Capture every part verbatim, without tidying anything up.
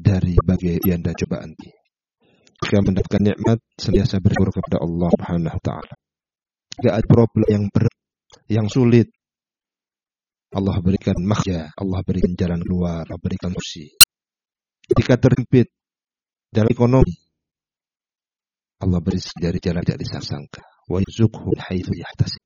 dari berbagai ujian dan cobaan. Jika mendapatkan nikmat, senantiasa bersyukur kepada Allah Subhanahu wa taala. Jika ada problem yang berat, yang sulit, Allah berikan makhja, Allah berikan jalan keluar, Allah berikan solusi. Ketika terhimpit dalam ekonomi, Allah beri dari jalan tidak disangka. Wa yarzuqhu haitsu yahtasib.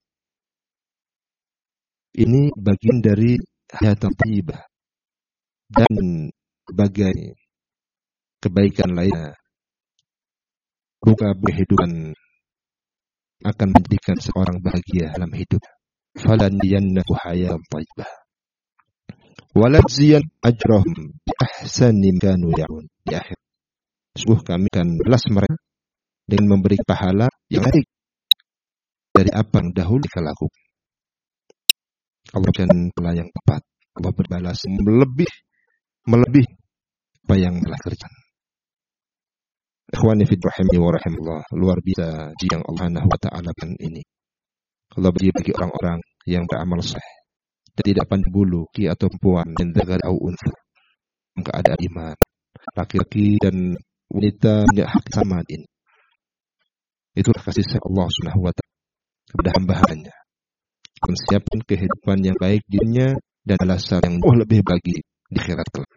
Ini bagian dari hayatan thayyibah dan berbagai kebaikan lainnya. Buka kehidupan akan menjadikan seorang bahagia dalam hidup. Falanyannahu hayatan thayyibah. Walajziyan ajrahum bi ahsani ma kanu ya'malun. Di akhir, sungguh kami akan balas mereka dengan memberi pahala yang baik dari apa yang dahulu mereka lakukan. Allah berikan pahala yang tepat. Allah berbalas melebih melebih apa yang telah kerjakan. Ikhwani fi rahimi wa rahimullah, luar biasa yang Allah Subhanahu wa taala kan ini. Allah beri bagi orang-orang yang beramal saleh dan tidak pandang bulu ki atau perempuan dan dzakar au untha, dalam keadaan iman. Laki-laki dan wanita punya hak sama ini. Itulah kasih sayang Allah Subhanahu wa taala kepada hamba-hambanya. Menyiapkan kehidupan yang baik di dunia dan alasan yang jauh lebih bagi di akhirat kelak.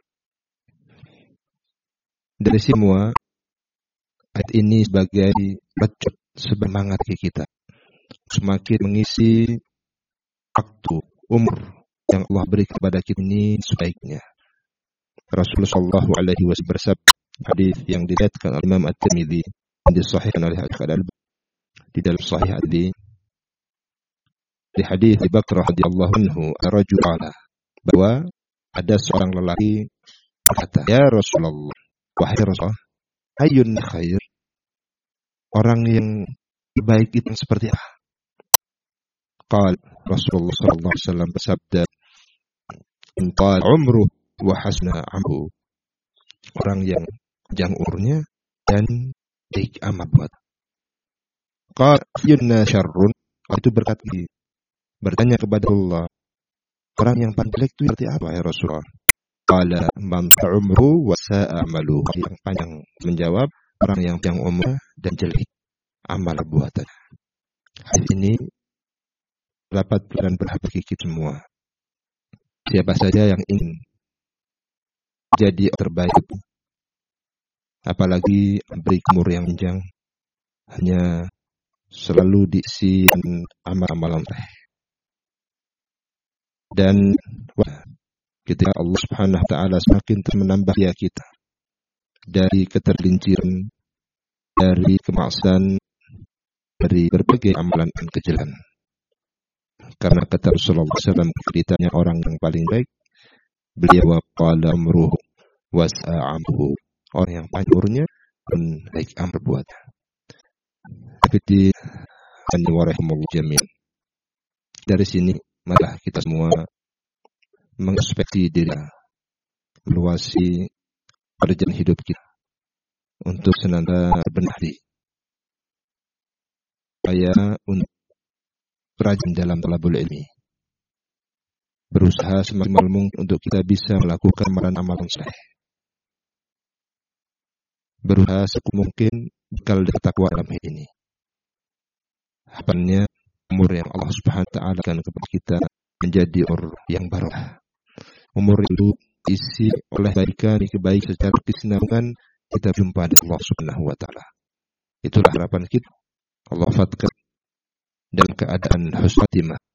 Dari semua ayat ini sebagai bacot semangat kita semakin mengisi waktu umur yang Allah beri kepada kita ini sebaiknya. Rasulullah Shallallahu Alaihi Wasallam bersabda, hadis yang diriwayatkan oleh Imam At-Tirmidzi dan disahihkan oleh Al-Albani di dalam Sahih Ad-Din. Di hadis Abu Bakar radhiyallahu anhu, ar-rajul qala, bahwa ada seorang lelaki berkata, "Ya Rasulullah, wahai Rasulullah, ayyun khair?" Orang yang baik itu seperti apa? Qala Rasulullah sallallahu alaihi wasallam bersabda, "Intal umru wa hasna amru." Orang yang panjang umurnya dan baik amal buat. Qala yunna syarrun. Itu berkata, bertanya kepada Allah, orang yang paling jelek itu seperti apa ya Rasulullah? Qala man ta'umru wa sa'a amalu. Yang panjang menjawab, orang yang panjang umur dan jelek amal perbuatan. Hadis ini dapat pelajaran berharga bagi kita semua. Siapa saja yang ingin jadi terbaik, apalagi beri umur yang panjang, hanya selalu diisi amal-amalan teh. Dan ketika Allah Subhanahu wa taala semakin menambah ya kita dari ketergelinciran, dari kemaksiatan, dari berbagai amalan dan kejelekan. Karena kata Rasulullah sallallahu alaihi wasallam, ditanya orang yang paling baik, beliau qala amruhu wasa'amuhu, orang yang panjang umurnya dan baik amal perbuatan. Tapi ani warahmatullahi jami'an. Dari sini maka kita semua mengintrospeksi diri, meluasi perjalanan hidup kita untuk senantiasa benar di supaya untuk rajin dalam talabul ilmi, berusaha semaksimal mungkin untuk kita bisa melakukan amalan-amalan saleh, berusaha sekuat mungkin bekal dari takwa dalam hidup ini. Harapannya umur yang Allah Subhanahu wa taala berikan kepada kita menjadi umur yang barokah. Umur itu diisi oleh kebaikan-kebaikan secara kesinambungan kita jumpa di Allah Subhanahu wa taala. Itulah harapan kita. Allah fatkan dalam keadaan husnul khatimah.